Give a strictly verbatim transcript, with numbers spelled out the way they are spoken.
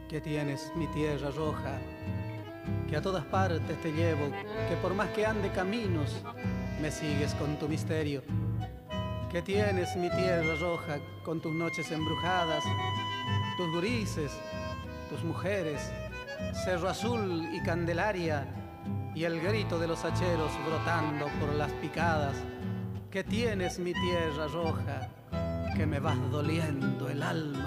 Que tienes mi tierra roja, que a todas partes te llevo, que por más que ande caminos, me sigues con tu misterio. Que tienes mi tierra roja, con tus noches embrujadas, tus gurises, tus mujeres, Cerro Azul y Candelaria, y el grito de los hacheros brotando por las picadas. Que tienes mi tierra roja, que me vas doliendo el alma.